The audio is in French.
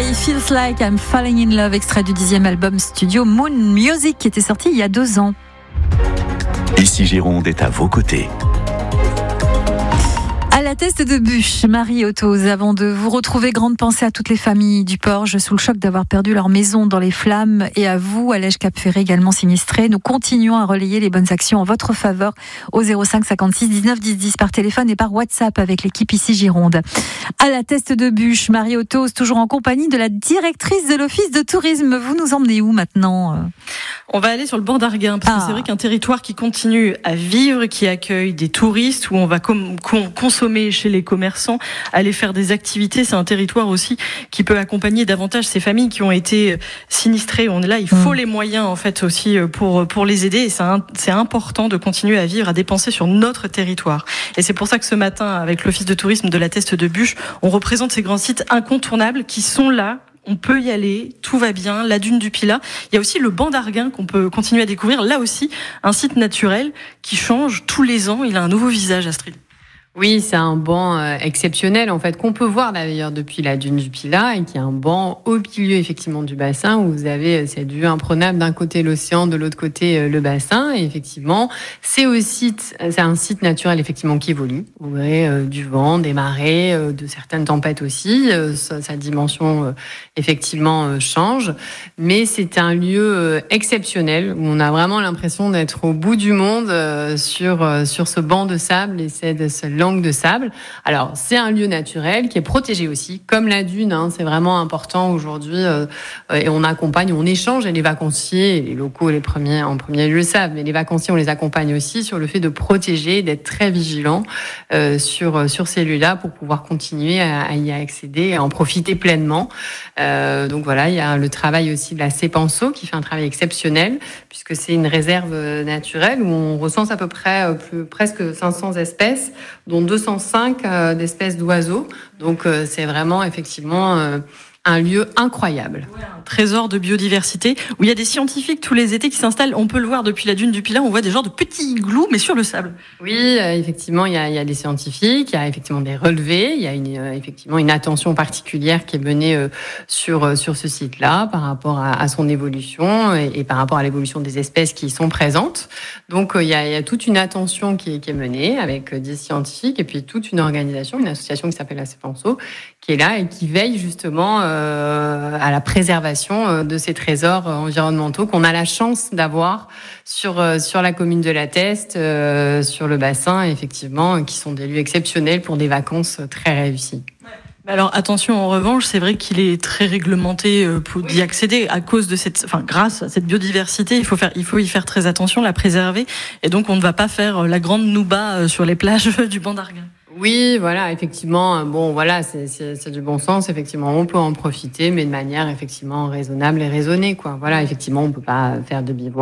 Feels Like I'm Falling in Love, extrait du 10e album studio Moon Music qui était sorti il y a 2 ans. Ici Gironde est à vos côtés. À la Teste de Buch, Marie Ottoz, avant de vous retrouver, grande pensée à toutes les familles du Porge sous le choc d'avoir perdu leur maison dans les flammes, et à vous, Allège Cap-Ferré, également sinistré. Nous continuons à relayer les bonnes actions en votre faveur au 05 56 19 10 10 par téléphone et par WhatsApp avec l'équipe Ici Gironde. À la Teste de Buch, Marie Ottoz, toujours en compagnie de la directrice de l'Office de tourisme. Vous nous emmenez où maintenant ? On va aller sur le banc d'Arguin, parce que c'est vrai qu'un territoire qui continue à vivre, qui accueille des touristes, où on va consommer chez les commerçants, aller faire des activités. C'est un territoire aussi qui peut accompagner davantage ces familles qui ont été sinistrées. On est là, il faut les moyens en fait aussi pour les aider. Et c'est important de continuer à vivre, à dépenser sur notre territoire. Et c'est pour ça que ce matin, avec l'Office de tourisme de la Teste de Buch, on représente ces grands sites incontournables qui sont là. On peut y aller, tout va bien, la dune du Pilat. Il y a aussi le banc d'Arguin qu'on peut continuer à découvrir. Là aussi, un site naturel qui change tous les ans. Il a un nouveau visage, Astrid. Oui, c'est un banc exceptionnel en fait qu'on peut voir d'ailleurs depuis la dune du Pilat, et qui est un banc au milieu effectivement du bassin où vous avez cette vue imprenable, d'un côté l'océan, de l'autre côté le bassin. Et effectivement, c'est un site naturel effectivement qui évolue. Vous verrez du vent, des marées, de certaines tempêtes aussi. Sa dimension effectivement change, mais c'est un lieu exceptionnel où on a vraiment l'impression d'être au bout du monde sur ce banc de sable et ce langue de sable. Alors, c'est un lieu naturel qui est protégé aussi, comme la dune. C'est vraiment important aujourd'hui. Et on accompagne, on échange, et les vacanciers, et les locaux, en premier lieu le savent, mais les vacanciers, on les accompagne aussi sur le fait de protéger, d'être très vigilants sur ces lieux-là pour pouvoir continuer à y accéder et à en profiter pleinement. Donc voilà, il y a le travail aussi de la CEPANSO qui fait un travail exceptionnel, puisque c'est une réserve naturelle où on recense à peu près presque 500 espèces, dont 205 d'espèces d'oiseaux. Donc c'est vraiment effectivement un lieu incroyable. Ouais, un trésor de biodiversité où il y a des scientifiques tous les étés qui s'installent. On peut le voir depuis la dune du Pilat, on voit des genres de petits igloos mais sur le sable. Oui, effectivement, il y a des scientifiques, il y a effectivement des relevés, il y a effectivement une attention particulière qui est menée sur ce site-là par rapport à son évolution et par rapport à l'évolution des espèces qui y sont présentes. Donc il y a toute une attention qui est menée avec des scientifiques et puis toute une organisation, une association qui s'appelle la CEPANSO, qui est là et qui veille justement à la préservation de ces trésors environnementaux qu'on a la chance d'avoir sur la commune de la Teste, sur le bassin, effectivement, qui sont des lieux exceptionnels pour des vacances très réussies. Alors attention, en revanche, c'est vrai qu'il est très réglementé pour d'y accéder à cause de grâce à cette biodiversité. Il faut y faire très attention, la préserver, et donc on ne va pas faire la grande nouba sur les plages du banc d'Arguin. Oui, voilà, effectivement, bon, voilà, c'est du bon sens, effectivement, on peut en profiter, mais de manière effectivement raisonnable et raisonnée, quoi. Voilà, effectivement, on peut pas faire de bivouac.